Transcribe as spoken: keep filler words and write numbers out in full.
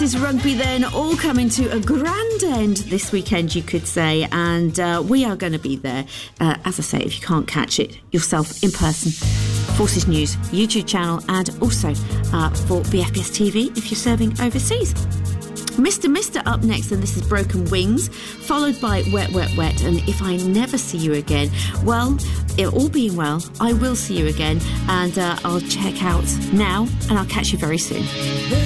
Forces Rugby then all coming to a grand end this weekend, you could say, and uh, we are going to be there. Uh, as I say, if you can't catch it yourself in person, Forces News YouTube channel, and also uh, for B F B S T V if you're serving overseas. Mister Mister up next, and this is Broken Wings, followed by Wet Wet Wet, and If I Never See You Again. Well, it all being well, I will see you again, and uh, I'll check out now, and I'll catch you very soon.